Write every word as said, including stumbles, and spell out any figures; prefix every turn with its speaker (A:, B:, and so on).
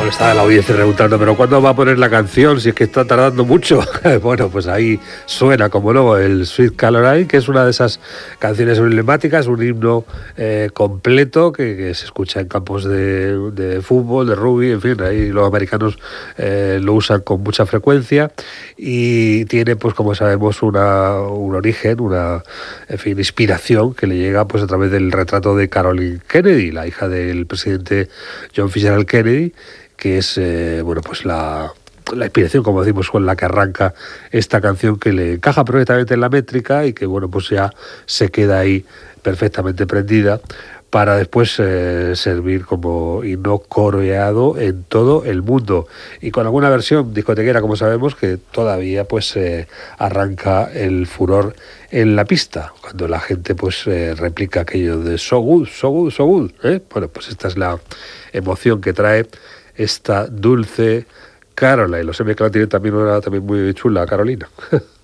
A: estaba la audiencia preguntando, ¿pero cuándo va a poner la canción? Si es que está tardando mucho. Bueno, pues ahí suena, como no, el Sweet Caroline, que es una de esas canciones emblemáticas, un himno eh, completo que, que se escucha en campos de, de fútbol, de rugby, en fin, ahí los americanos eh, lo usan con mucha frecuencia y tiene, pues como sabemos, una, un origen, una, en fin, inspiración que le llega pues a través del retrato de Caroline Kennedy, la hija del presidente John Fitzgerald Kennedy, que es eh, bueno pues la, la inspiración, como decimos, con la que arranca esta canción, que le encaja perfectamente en la métrica y que bueno pues ya se queda ahí perfectamente prendida para después eh, servir como himno coreado en todo el mundo y con alguna versión discotequera, como sabemos, que todavía pues eh, arranca el furor en la pista, cuando la gente pues eh, replica aquello de so good, so good, so good, ¿eh? Bueno, pues esta es la emoción que trae esta dulce Caroline. Los M que la tienen también una también muy chula, Carolina.